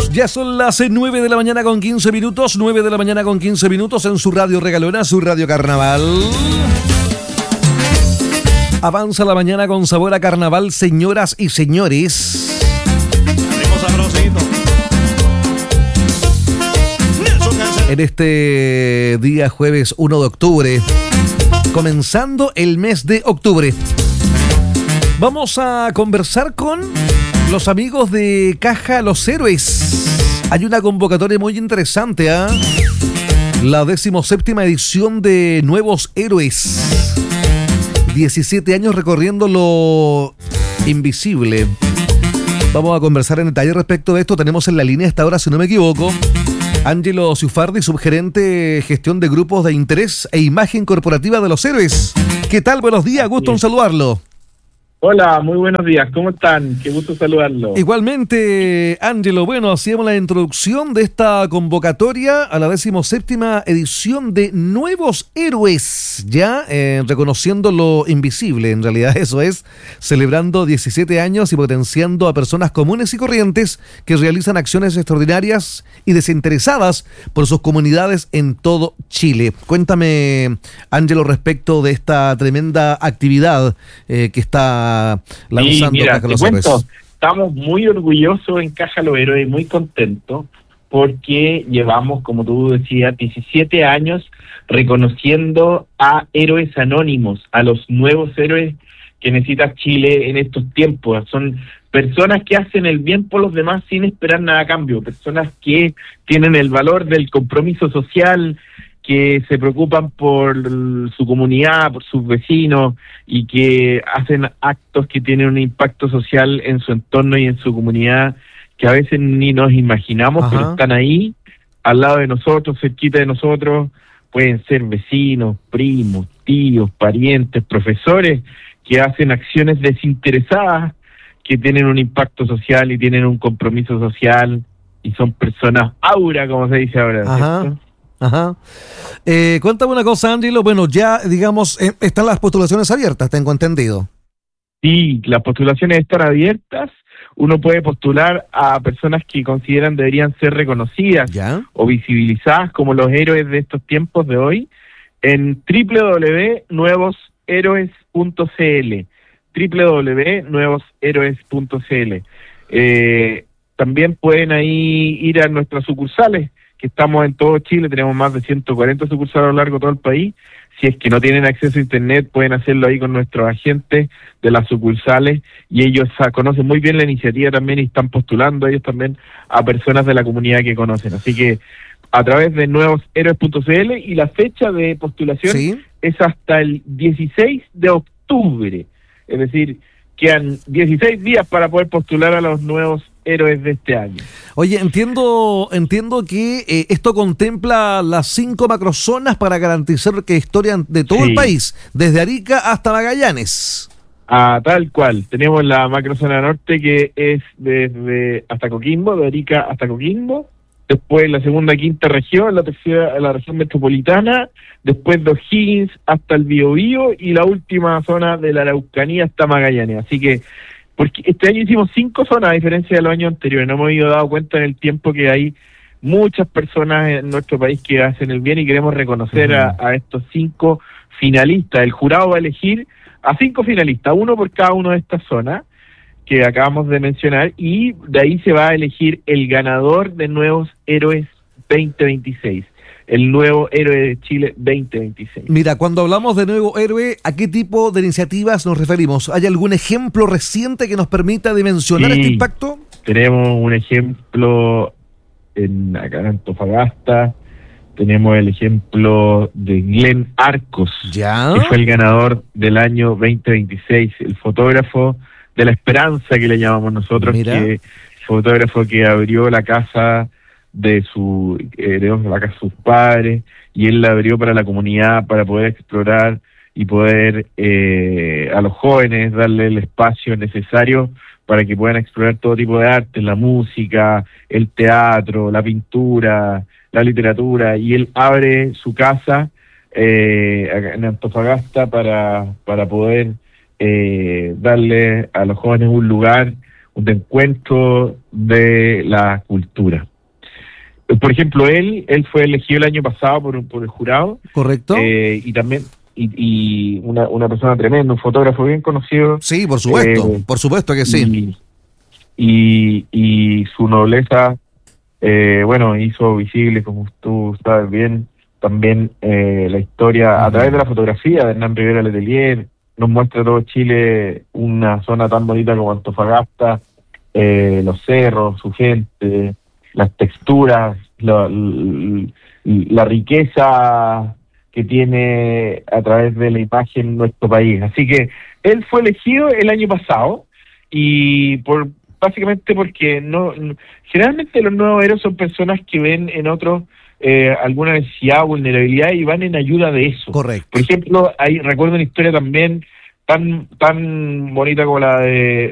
Ya son las 9 de la mañana con 15 minutos, 9 de la mañana con 15 minutos en su radio regalona, su radio carnaval. Avanza la mañana con sabor a carnaval, señoras y señores. En este día jueves 1 de octubre, comenzando el mes de octubre, vamos a conversar con los amigos de Caja Los Héroes. Hay una convocatoria muy interesante, la 17ª edición de Nuevos Héroes. 17 años recorriendo lo invisible. Vamos a conversar en detalle respecto de esto. Tenemos en la línea hasta ahora, si no me equivoco, Ángelo Ciufardi, subgerente gestión de grupos de interés e imagen corporativa de Los Héroes. ¿Qué tal? Buenos días, gusto en saludarlo. Hola, muy buenos días, ¿cómo están? Qué gusto saludarlo. Igualmente, Ángelo, bueno, hacíamos la introducción de esta convocatoria a la 17ª edición de Nuevos Héroes, ya reconociendo lo invisible, en realidad eso es, celebrando 17 años y potenciando a personas comunes y corrientes que realizan acciones extraordinarias y desinteresadas por sus comunidades en todo Chile. Cuéntame, Ángelo, respecto de esta tremenda actividad que está lanzando mira, Caja Los Héroes. Estamos muy orgullosos en Caja Los Héroes y muy contentos porque llevamos, como tú decías, 17 años reconociendo a héroes anónimos, a los nuevos héroes que necesita Chile en estos tiempos. Son personas que hacen el bien por los demás sin esperar nada a cambio, personas que tienen el valor del compromiso social, que se preocupan por su comunidad, por sus vecinos y que hacen actos que tienen un impacto social en su entorno y en su comunidad que a veces ni nos imaginamos. Ajá. Pero están ahí, al lado de nosotros, cerquita de nosotros. Pueden ser vecinos, primos, tíos, parientes, profesores que hacen acciones desinteresadas que tienen un impacto social y tienen un compromiso social y son personas aura, como se dice ahora, ¿cierto? Ajá. Cuéntame una cosa, Ángelo. Bueno, ya, digamos, están las postulaciones abiertas, tengo entendido. Sí, las postulaciones están abiertas. Uno puede postular a personas que consideran deberían ser reconocidas, ¿ya?, o visibilizadas como los héroes de estos tiempos de hoy en www.nuevoshéroes.cl www.nuevoshéroes.cl. También pueden ahí ir a nuestras sucursales, que estamos en todo Chile, tenemos más de 140 sucursales a lo largo de todo el país. Si es que no tienen acceso a internet, pueden hacerlo ahí con nuestros agentes de las sucursales, y ellos conocen muy bien la iniciativa también y están postulando ellos también a personas de la comunidad que conocen. Así que a través de nuevoshéroes.cl, y la fecha de postulación, ¿sí?, es hasta el 16 de octubre. Es decir, quedan 16 días para poder postular a los nuevos héroes de este año. Oye, entiendo que esto contempla las 5 macrozonas para garantizar que historian de todo, sí, el país, desde Arica hasta Magallanes. Tal cual. Tenemos la macrozona norte, que es desde hasta Coquimbo, de Arica hasta Coquimbo. Después la segunda, quinta región, la tercera, la región metropolitana. Después de O'Higgins hasta el Biobío, y la última zona de la Araucanía hasta Magallanes. Así que, porque este año hicimos 5 zonas, a diferencia de los años anteriores. No hemos ido dado cuenta en el tiempo que hay muchas personas en nuestro país que hacen el bien, y queremos reconocer a estos 5 finalistas. El jurado va a elegir a 5 finalistas, uno por cada una de estas zonas que acabamos de mencionar, y de ahí se va a elegir el ganador de Nuevos Héroes 2026. El nuevo héroe de Chile 2026. Mira, cuando hablamos de nuevo héroe, ¿a qué tipo de iniciativas nos referimos? ¿Hay algún ejemplo reciente que nos permita dimensionar este impacto? Tenemos un ejemplo acá en Antofagasta. Tenemos el ejemplo de Glenn Arcos, ¿ya?, que fue el ganador del año 2026, el fotógrafo de la esperanza, que le llamamos nosotros. Mira. Que fotógrafo que abrió la casa de la casa de sus padres, y él la abrió para la comunidad, para poder explorar y poder a los jóvenes darle el espacio necesario para que puedan explorar todo tipo de arte, la música, el teatro, la pintura, la literatura, y él abre su casa en Antofagasta para poder darle a los jóvenes un lugar de encuentro de la cultura. Por ejemplo, él fue elegido el año pasado por el jurado. Correcto. Y también y una persona tremenda, un fotógrafo bien conocido. Sí, por supuesto que sí. Y su nobleza, hizo visible, como tú sabes bien, también la historia a través de la fotografía de Hernán Rivera Letelier. Nos muestra todo Chile, una zona tan bonita como Antofagasta, los cerros, su gente, las texturas, la riqueza que tiene a través de la imagen nuestro país. Así que él fue elegido el año pasado y básicamente porque generalmente los nuevos héroes son personas que ven en otros alguna necesidad o vulnerabilidad y van en ayuda de eso. Correcto. Por ejemplo, recuerdo una historia también tan bonita como la de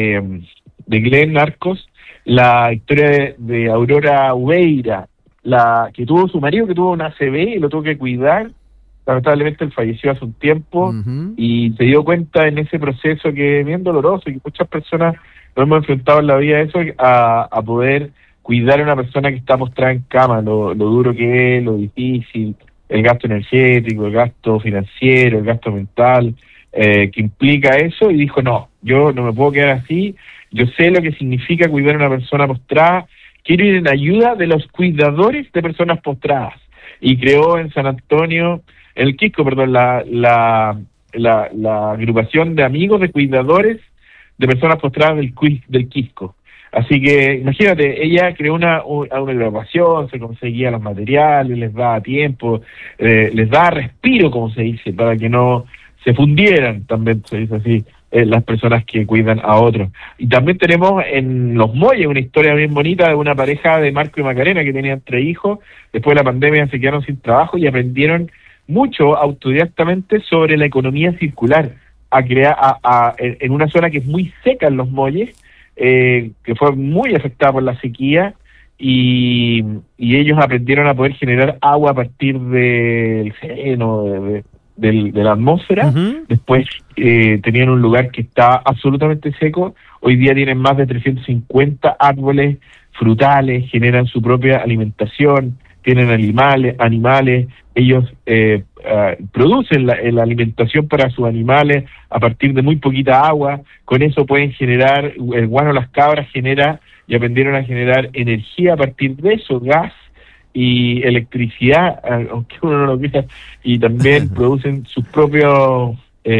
Glenn Narcos, la historia de Aurora Ubeira, que tuvo su marido, que tuvo una ACV y lo tuvo que cuidar. Lamentablemente él falleció hace un tiempo y se dio cuenta en ese proceso que es bien doloroso y que muchas personas nos hemos enfrentado en la vida eso, a poder cuidar a una persona que está postrada en cama, lo duro que es, lo difícil, el gasto energético, el gasto financiero, el gasto mental, que implica eso, y dijo, no, yo no me puedo quedar así, yo sé lo que significa cuidar a una persona postrada, quiero ir en ayuda de los cuidadores de personas postradas, y creó en San Antonio, en el Quisco, perdón, la agrupación de amigos de cuidadores de personas postradas del Quisco. Así que, imagínate, ella creó una agrupación, se conseguía los materiales, les daba tiempo, les daba respiro, como se dice, para que no se fundieran, también se dice así, las personas que cuidan a otros. Y también tenemos en Los Molles una historia bien bonita de una pareja de Marco y Macarena que tenían 3 hijos, después de la pandemia se quedaron sin trabajo y aprendieron mucho autodidactamente sobre la economía circular, a crear en una zona que es muy seca en Los Molles, que fue muy afectada por la sequía, y ellos aprendieron a poder generar agua a partir del sereno, de la atmósfera. Después tenían un lugar que estaba absolutamente seco, hoy día tienen más de 350 árboles frutales, generan su propia alimentación, tienen animales, ellos producen la alimentación para sus animales a partir de muy poquita agua, con eso pueden generar, el guano de las cabras genera, y aprendieron a generar energía a partir de eso, gas y electricidad, aunque uno no lo quiera, y también producen sus propios,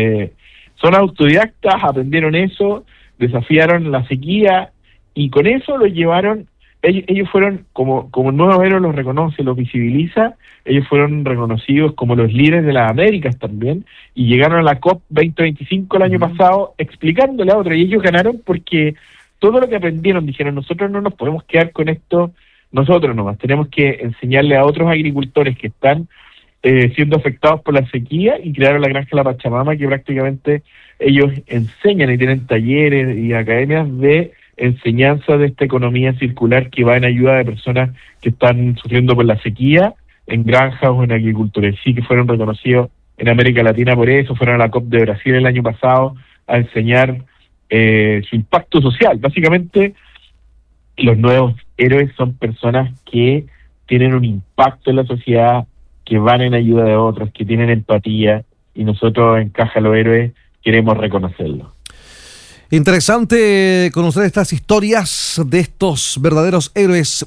son autodidactas, aprendieron eso, desafiaron la sequía, y con eso lo llevaron. Ellos fueron, como el nuevo héroe los reconoce, los visibiliza, ellos fueron reconocidos como los líderes de las Américas también, y llegaron a la COP 2025 el año pasado explicándole a otros, y ellos ganaron porque todo lo que aprendieron, dijeron, nosotros no nos podemos quedar con esto nosotros nomás, tenemos que enseñarle a otros agricultores que están siendo afectados por la sequía, y crearon la Granja La Pachamama, que prácticamente ellos enseñan y tienen talleres y academias de enseñanza de esta economía circular que va en ayuda de personas que están sufriendo por la sequía en granjas o en agricultores. Sí, que fueron reconocidos en América Latina por eso, fueron a la COP de Brasil el año pasado a enseñar su impacto social. Básicamente, los nuevos héroes son personas que tienen un impacto en la sociedad, que van en ayuda de otros, que tienen empatía, y nosotros en Caja Los Héroes queremos reconocerlo. Interesante conocer estas historias de estos verdaderos héroes.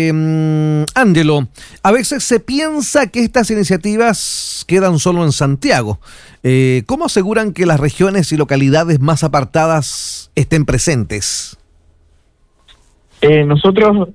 Ángelo, a veces se piensa que estas iniciativas quedan solo en Santiago. ¿Cómo aseguran que las regiones y localidades más apartadas estén presentes? Nosotros,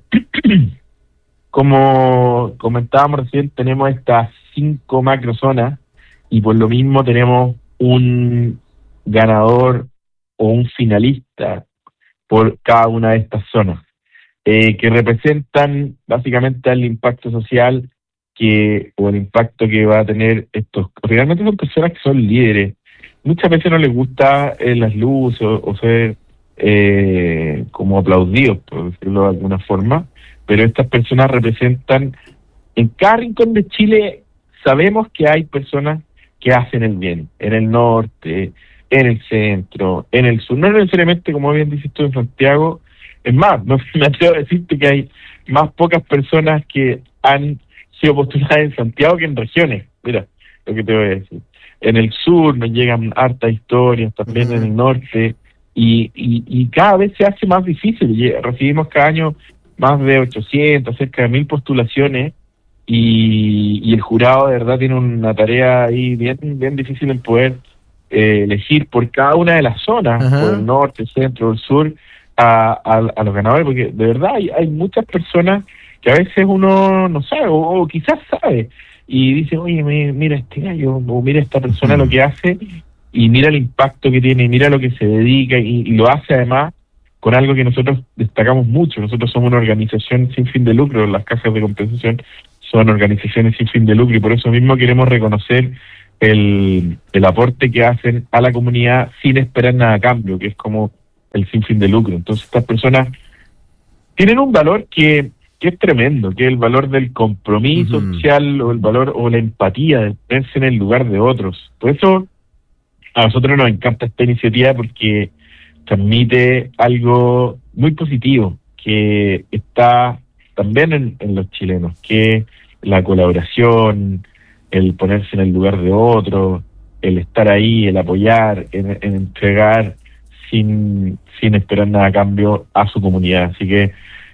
como comentábamos recién, tenemos estas 5 macrozonas, y por lo mismo tenemos un ganador o un finalista por cada una de estas zonas, que representan básicamente el impacto social o el impacto que va a tener estos. Realmente son personas que son líderes. Muchas veces no les gusta las luces o ser como aplaudidos, por decirlo de alguna forma, pero estas personas representan, en cada rincón de Chile sabemos que hay personas que hacen el bien, en el norte, en el centro, en el sur, no necesariamente, como bien dices tú, en Santiago. Es más, no me atrevo a decirte que hay más pocas personas que han sido postuladas en Santiago que en regiones. Mira lo que te voy a decir. En el sur nos llegan hartas historias, también en el norte, y cada vez se hace más difícil. Recibimos cada año más de 800, cerca de 1000 postulaciones, y el jurado de verdad tiene una tarea ahí bien difícil en poder elegir por cada una de las zonas, por el norte, el centro, el sur, a los ganadores, porque de verdad hay muchas personas que a veces uno no sabe, o quizás sabe, y dice, oye, mira este gallo, o mira esta persona lo que hace, y mira el impacto que tiene, y mira lo que se dedica, y lo hace además con algo que nosotros destacamos mucho. Nosotros somos una organización sin fin de lucro, las cajas de compensación son organizaciones sin fin de lucro, y por eso mismo queremos reconocer el aporte que hacen a la comunidad sin esperar nada a cambio, que es como el sin fin de lucro. Entonces estas personas tienen un valor que es tremendo, que es el valor del compromiso social, o el valor o la empatía de ponerse en el lugar de otros. Por eso a nosotros nos encanta esta iniciativa, porque transmite algo muy positivo que está también en los chilenos, que la colaboración, el ponerse en el lugar de otro, el estar ahí, el apoyar, en entregar sin esperar nada a cambio a su comunidad. Así que,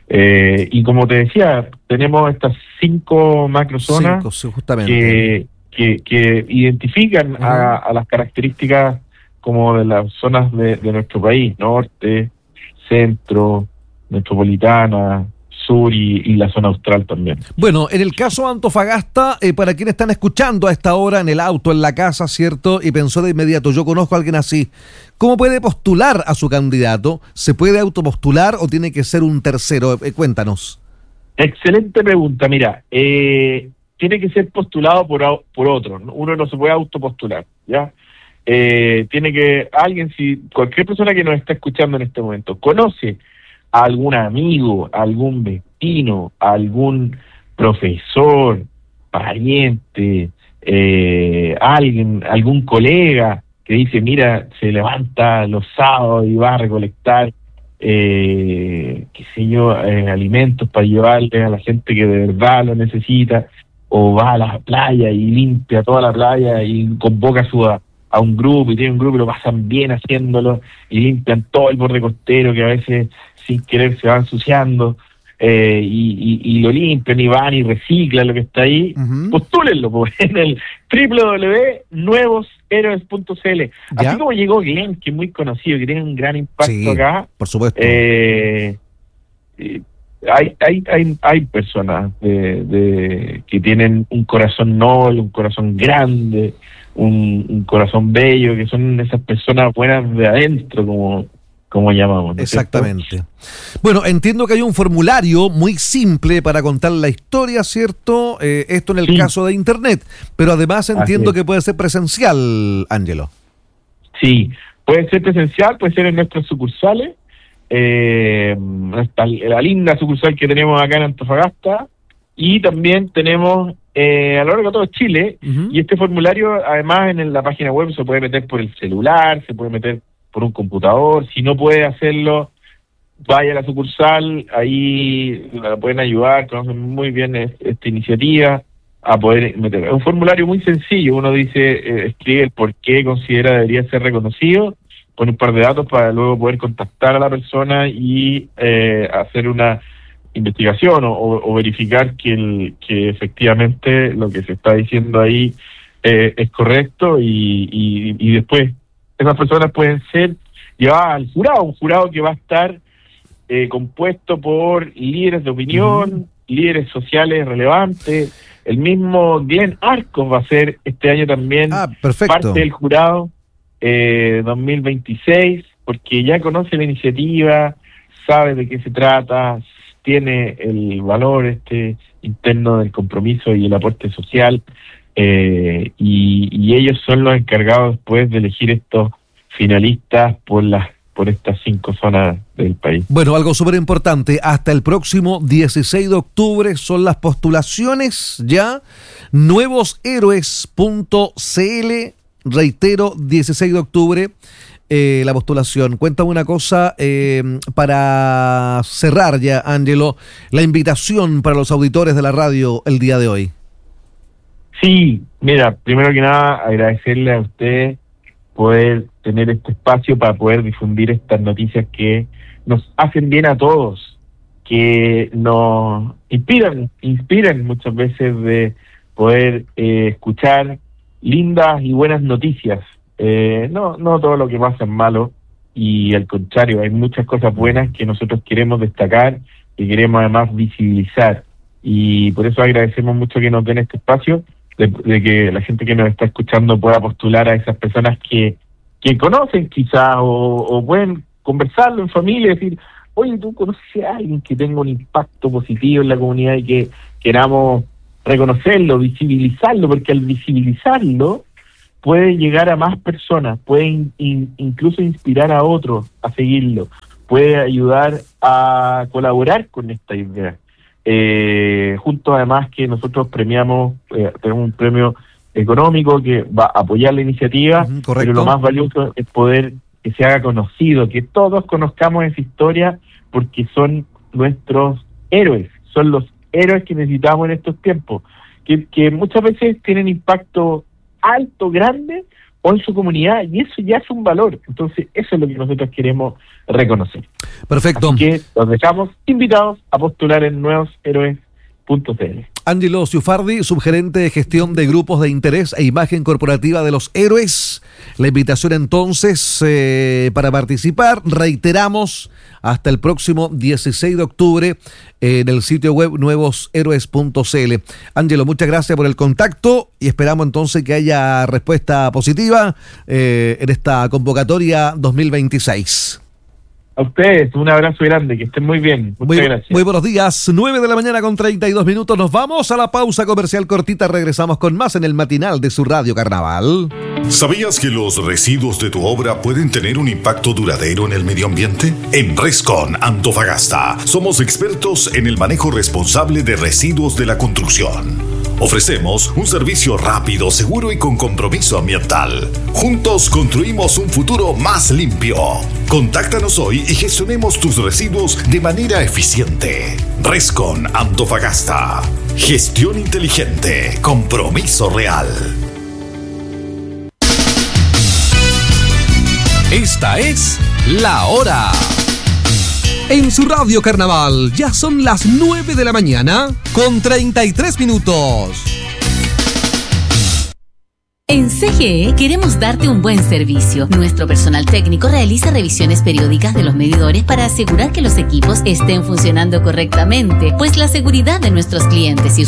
y como te decía, tenemos estas 5 macrozonas justamente, que identifican a las características como de las zonas de nuestro país: norte, centro, metropolitana, sur y la zona austral también. Bueno, en el caso de Antofagasta, para quienes están escuchando a esta hora en el auto, en la casa, ¿cierto? Y pensó de inmediato, yo conozco a alguien así. ¿Cómo puede postular a su candidato? ¿Se puede autopostular o tiene que ser un tercero? Cuéntanos. Excelente pregunta. Mira, tiene que ser postulado por otro. Uno no se puede autopostular, ¿ya? Tiene que si cualquier persona que nos está escuchando en este momento conoce a algún amigo, a algún vecino, a algún profesor, pariente, algún colega que dice, mira, se levanta los sábados y va a recolectar alimentos para llevarle a la gente que de verdad lo necesita, o va a la playa y limpia toda la playa y convoca a un grupo, y tiene un grupo y lo pasan bien haciéndolo, y limpian todo el borde costero que a veces sin querer se va ensuciando, y lo limpian y van y reciclan lo que está ahí. Postúlenlo en el www.nuevoshéroes.cl. Así como llegó Glenn, que es muy conocido, que tiene un gran impacto acá. Por supuesto. Hay personas que tienen un corazón noble, un corazón grande, un corazón bello, que son esas personas buenas de adentro, como llamamos, ¿no? Exactamente. ¿Cierto? Bueno, entiendo que hay un formulario muy simple para contar la historia, ¿cierto? Esto en el caso de Internet, pero además entiendo que puede ser presencial, Ángelo. Sí, puede ser presencial, puede ser en nuestras sucursales, la linda sucursal que tenemos acá en Antofagasta, y también tenemos a lo largo de todo Chile, y este formulario además en la página web se puede meter por el celular, se puede meter por un computador. Si no puede hacerlo, vaya a la sucursal, ahí la pueden ayudar, conocen muy bien esta iniciativa, a poder meter. Es un formulario muy sencillo, uno dice, escribe el por qué considera debería ser reconocido, pone un par de datos para luego poder contactar a la persona y hacer una investigación o verificar que efectivamente lo que se está diciendo ahí es correcto, y después esas personas pueden ser llevadas al jurado, un jurado que va a estar compuesto por líderes de opinión, líderes sociales relevantes. El mismo Glenn Arcos va a ser este año también parte del jurado 2026, porque ya conoce la iniciativa, sabe de qué se trata, tiene el valor interno del compromiso y el aporte social, y ellos son los encargados después de elegir estos finalistas por estas 5 zonas del país. Bueno, algo súper importante, hasta el próximo 16 de octubre son las postulaciones ya. Nuevoshéroes.cl, reitero, 16 de octubre, la postulación. Cuéntame una cosa, para cerrar ya, Ángelo, la invitación para los auditores de la radio el día de hoy. Sí, mira, primero que nada, agradecerle a usted poder tener este espacio para poder difundir estas noticias que nos hacen bien a todos, que nos inspiran muchas veces de poder escuchar lindas y buenas noticias. No todo lo que pasa es malo, y al contrario, hay muchas cosas buenas que nosotros queremos destacar y queremos además visibilizar, y por eso agradecemos mucho que nos den este espacio, de que la gente que nos está escuchando pueda postular a esas personas que conocen quizás, o pueden conversarlo en familia y decir, oye, ¿tú conoces a alguien que tenga un impacto positivo en la comunidad y que queramos reconocerlo, visibilizarlo? Porque al visibilizarlo puede llegar a más personas, puede incluso inspirar a otros a seguirlo, puede ayudar a colaborar con esta idea. Junto además que nosotros premiamos, tenemos un premio económico que va a apoyar la iniciativa, pero lo más valioso es poder que se haga conocido, que todos conozcamos esa historia, porque son nuestros héroes, son los héroes que necesitamos en estos tiempos, que muchas veces tienen impacto alto, grande, o en su comunidad, y eso ya es un valor. Entonces eso es lo que nosotros queremos reconocer. Perfecto. Así que los dejamos invitados a postular en nuevoshéroes.cl. Ángelo Ciufardi, subgerente de gestión de grupos de interés e imagen corporativa de los héroes. La invitación entonces para participar, reiteramos, hasta el próximo 16 de octubre en el sitio web nuevoshéroes.cl. Ángelo, muchas gracias por el contacto y esperamos entonces que haya respuesta positiva en esta convocatoria 2026. A ustedes, un abrazo grande, que estén muy bien. Muchas gracias. Muy buenos días, 9 de la mañana con 32 minutos. Nos vamos a la pausa comercial cortita. Regresamos con más en el matinal de su Radio Carnaval. ¿Sabías que los residuos de tu obra pueden tener un impacto duradero en el medio ambiente? En Rescon Antofagasta somos expertos en el manejo responsable de residuos de la construcción. Ofrecemos un servicio rápido, seguro y con compromiso ambiental. Juntos construimos un futuro más limpio. Contáctanos hoy y gestionemos tus residuos de manera eficiente. Rescon Antofagasta. Gestión inteligente. Compromiso real. Esta es La Hora. En su Radio Carnaval ya son las 9 de la mañana con 33 minutos. En CGE queremos darte un buen servicio. Nuestro personal técnico realiza revisiones periódicas de los medidores para asegurar que los equipos estén funcionando correctamente, pues la seguridad de nuestros clientes y